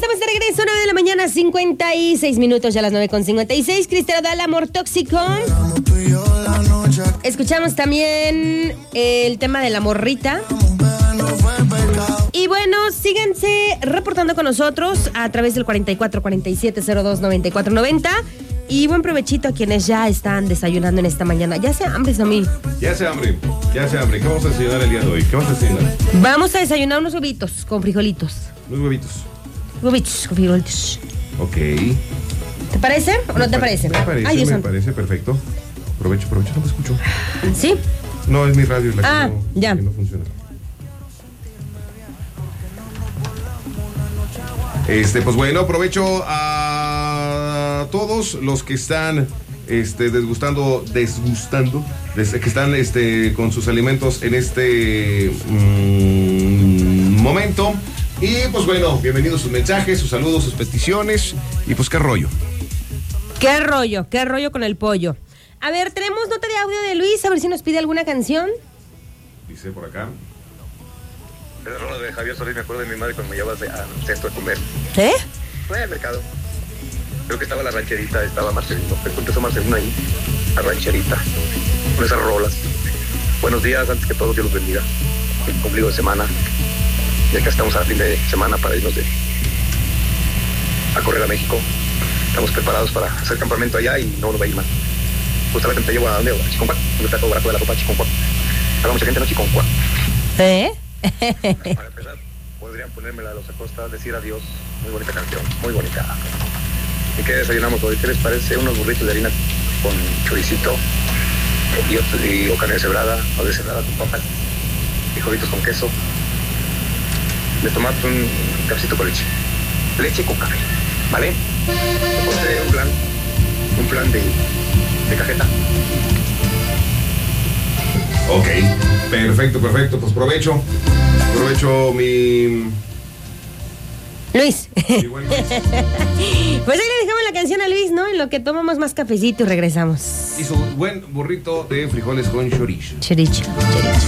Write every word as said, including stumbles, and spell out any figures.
estamos de regreso, nueve de la mañana, cincuenta y seis minutos, ya las nueve con cincuenta y seis. Cristiano Dal, Amor Tóxico. Escuchamos también el tema de la morrita. Y bueno, síganse reportando con nosotros a través del cuarenta y cuatro cuarenta y siete cero dos noventa y cuatro noventa. Y buen provechito a quienes ya están desayunando en esta mañana. Ya sea hambre, Samir. Ya sea hambre, ya sea hambre. ¿Qué vamos a desayunar el día de hoy? ¿Qué vamos a desayunar? Vamos a desayunar unos huevitos con frijolitos. Unos huevitos. Huevitos con frijolitos. Ok. ¿Te parece o no te parece? Me parece, Ay, Dios me santo. parece perfecto. Aprovecho, aprovecho, no me escucho. ¿Sí? No, es mi radio la Ah, que, no, ya. que no funciona. Este, pues bueno, aprovecho a todos los que están este, desgustando, desgustando, des, que están este, con sus alimentos en este mmm, momento. Y pues bueno, bienvenidos sus mensajes, sus saludos, sus peticiones. Y pues qué rollo. ¿Qué rollo? ¿Qué rollo con el pollo? A ver, tenemos nota de audio de Luis, a ver si nos pide alguna canción. Dice por acá. Esa rola de Javier Solís, me acuerdo de mi madre cuando me llevaba al cesto a comer. ¿Eh? Fue al mercado. Creo que estaba la rancherita, estaba Marcelino. Empezó Marcelino ahí, la rancherita, con esas rolas. Buenos días, antes que todo, Dios los bendiga. Ombligo de semana. Y acá estamos a fin de semana para irnos de, a correr a México. Estamos preparados para hacer campamento allá y no nos va a ir mal. Justamente te llevo a donde, a Chiconcuac, donde está todo barato de la copa Chiconcuac. Habrá mucha gente, no Chiconcuac. ¿Eh? Para empezar, podrían ponérmela a los Acosta, decir adiós. Muy bonita canción, muy bonita. ¿Y qué desayunamos hoy? ¿Qué les parece? Unos burritos de harina con choricito y, otro, y o carne deshebrada o deshebrada con papas, frijolitos con queso, de tomate, un cafecito con leche, leche con café, ¿vale? Después un plan, un plan de, de cajeta. Ok, perfecto, perfecto. Pues provecho. Provecho mi... Luis. mi buen Luis. Pues ahí le dejamos la canción a Luis, ¿no? En lo que tomamos más cafecito y regresamos. Y su buen burrito de frijoles con chorizo. Chorizo, chorizo.